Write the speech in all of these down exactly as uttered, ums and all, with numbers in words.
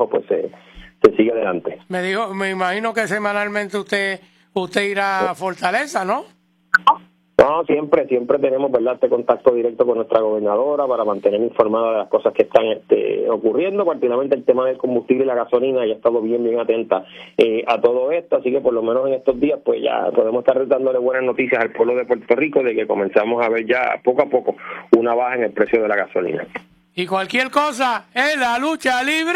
trabajo pues se, se sigue adelante. Me dijo, me imagino que semanalmente usted usted irá a Fortaleza, ¿no? No, siempre, siempre tenemos, ¿verdad?, este contacto directo con nuestra gobernadora para mantener informada de las cosas que están este, ocurriendo, particularmente el tema del combustible y la gasolina. Ella ha estado bien, bien atenta eh, a todo esto, así que por lo menos en estos días pues ya podemos estar dándole buenas noticias al pueblo de Puerto Rico de que comenzamos a ver ya poco a poco una baja en el precio de la gasolina. Y cualquier cosa, ¿eh? La lucha libre.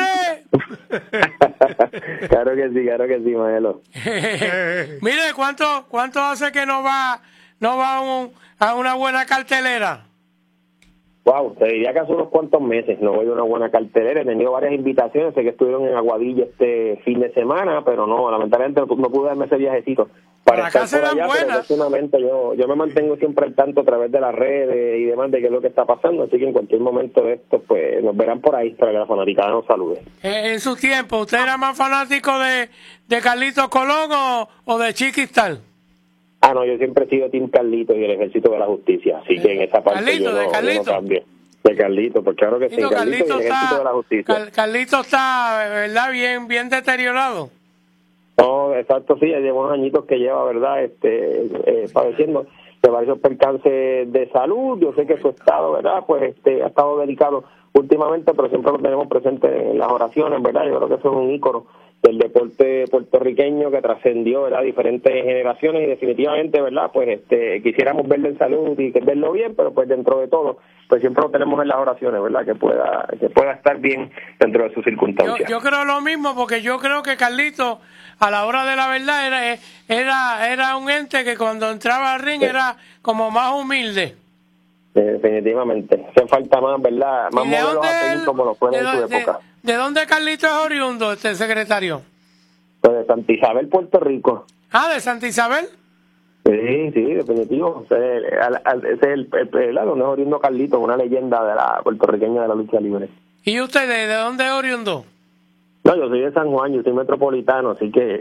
Claro que sí, claro que sí, Maelo. Mire, ¿cuánto cuánto hace que no va no va a, un, a una buena cartelera? Wow, te diría que hace unos cuantos meses no voy a una buena cartelera. He tenido varias invitaciones, sé que estuvieron en Aguadilla este fin de semana, pero no, lamentablemente no, no pude darme ese viajecito para acá estar por allá, pero próximamente yo, yo me mantengo siempre al tanto a través de las redes y demás de qué es lo que está pasando, así que en cualquier momento de esto pues nos verán por ahí para que la fanaticada nos salude. Eh, en su tiempo, ¿usted era más fanático de, de Carlitos Colón o, o de Chiquistal? Ah, no, yo siempre he sido Team Carlitos y el Ejército de la Justicia, así que en esa parte Carlito, yo, no, de Carlito. yo no cambio. De Carlitos, pues claro que sí, Carlito, Carlitos y el Ejército está, de la Justicia. Car, Carlito está, ¿verdad?, bien, bien deteriorado. No, exacto, sí, lleva unos añitos que lleva, ¿verdad?, este, eh, padeciendo de varios percances de salud. Yo sé que su estado, ¿verdad?, pues este ha estado delicado últimamente, pero siempre lo tenemos presente en las oraciones, ¿verdad? Yo creo que eso es un ícono del deporte puertorriqueño que trascendió, ¿verdad?, diferentes generaciones y definitivamente, ¿verdad?, pues este quisiéramos verlo en salud y que verlo bien, pero pues dentro de todo, pues siempre lo tenemos en las oraciones, ¿verdad?, que pueda que pueda estar bien dentro de sus circunstancias. Yo, yo creo lo mismo, porque yo creo que Carlito, a la hora de la verdad, era era era un ente que cuando entraba al ring sí. era como más humilde. Definitivamente. Hace falta más, ¿verdad?, más modelos así como lo fue en su de, época. ¿De dónde Carlito es oriundo, este secretario? Pues de Santa Isabel, Puerto Rico. Ah, ¿de Santa Isabel? Sí, sí, definitivo. Ese es el, el, el, donde es oriundo Carlito, una leyenda de la puertorriqueña de la lucha libre. ¿Y usted de, de dónde es oriundo? No, yo soy de San Juan, yo soy metropolitano, así que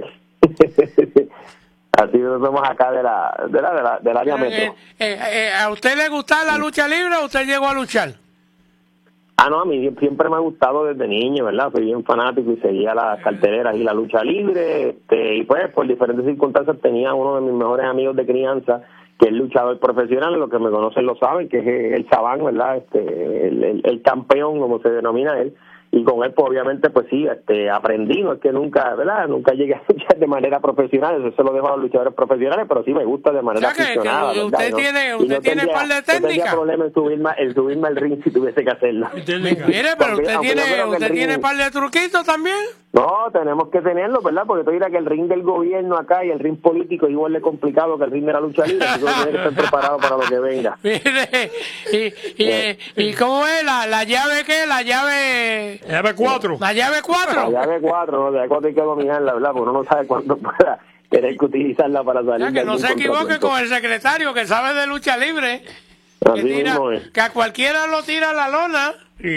así nos somos acá de la, de la, de la del área eh, metro. Eh, eh, ¿A usted le gusta la lucha libre o usted llegó a luchar? Ah, no, a mí siempre me ha gustado desde niño, ¿verdad? Soy bien fanático y seguía las carteleras y la lucha libre, este, y pues por diferentes circunstancias tenía uno de mis mejores amigos de crianza, que es luchador profesional, los que me conocen lo saben, que es el Sabán, ¿verdad? Este, el, el, el campeón, como se denomina él, y con él, pues obviamente, pues sí, este, aprendí, no es que nunca, ¿verdad? Nunca llegué a luchar de manera profesional, eso se lo dejo a los luchadores profesionales, pero sí me gusta de manera o sea que, aficionada. que usted ¿no? tiene, usted no tiene tendría, par de no técnicas. tendría problema en subirme, en subirme al ring si tuviese que hacerlo. Mire, pero usted aunque, tiene, aunque usted tiene par de truquitos también. No, tenemos que tenerlo, ¿verdad? Porque tú dirás que el ring del gobierno acá y el ring político es igual de complicado que el ring de la lucha libre, así que tiene que estar preparado para lo que venga. Mire, y, y, y ¿cómo es? ¿La, la llave qué? La llave... La llave cuatro. La llave cuatro. La llave cuatro, ¿no? La llave cuatro hay que dominarla, ¿verdad? Porque uno no sabe cuándo pueda tener que utilizarla para salir. O sea, que no se equivoque con el secretario que sabe de lucha libre. Así Que, tira, mismo es. que a cualquiera lo tira a la lona.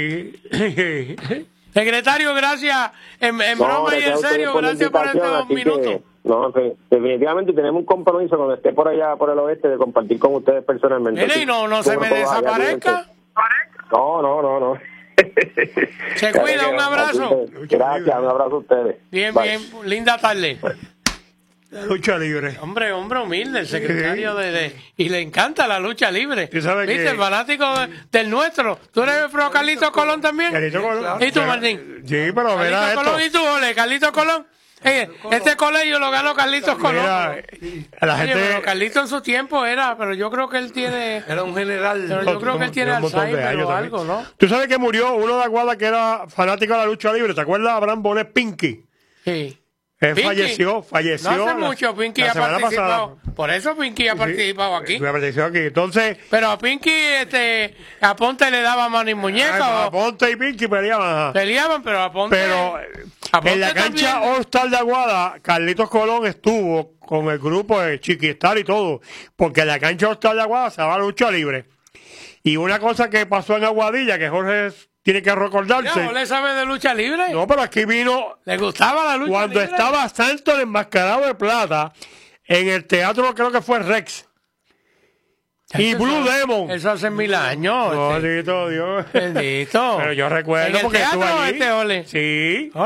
Secretario, gracias. En, en No, broma y en serio, por gracias por estos dos minutos. Que, no, sí, definitivamente tenemos un compromiso cuando esté por allá, por el oeste, de compartir con ustedes personalmente. Mire, y no, no se me desaparezca. No, no, no, no. Se cuida, un abrazo. Gracias, un abrazo a ustedes. Bien, Bye. bien, linda tarde. La lucha libre. Hombre, hombre humilde, el secretario de, de... Y le encanta la lucha libre. ¿Tú sabes ¿Viste? que... El fanático de, del nuestro. ¿Tú eres pro Carlitos Colón también? Carlitos Colón. ¿Y tú, Martín? Sí, pero verá Carlitos esto. Colón, ¿y tú, Ole? ¿Carlitos Colón? Oye, este colegio lo ganó Carlitos Colón. Mira, la Oye, gente... pero Carlitos en su tiempo era, pero yo creo que él tiene... Era un general. Pero yo creo que él tiene un montón de Alzheimer años o también. algo, ¿no? Tú sabes que murió uno de Aguada que era fanático de la lucha libre. ¿Te acuerdas de Abraham Bonet Pinky? Sí. Él Pinky. falleció, falleció. No hace la, mucho Pinky la ha semana participado. pasada. Por eso Pinky ha participado aquí. Sí, apareció aquí. Entonces, Pero a Pinky, este, a Ponte le daba mano y muñeca. a Ponte y Pinky peleaban. Ajá. Peleaban, pero a Ponte... Pero a Ponte en la cancha también. All Star de Aguada, Carlitos Colón estuvo con el grupo de Chiquistar y todo, porque en la cancha All Star de Aguada se daba lucha libre. Y una cosa que pasó en Aguadilla, que Jorge tiene que recordarse. ¿No le sabe de lucha libre? No, pero aquí vino... ¿Le gustaba la lucha Cuando libre? estaba Santos el Enmascarado de Plata, en el teatro creo que fue Rex. Y Eso- Blue Demon. Eso hace mil años. No, este. bendito Dios. Bendito. Pero yo recuerdo ¿En el porque teatro estuve allí. este, Ole? Sí.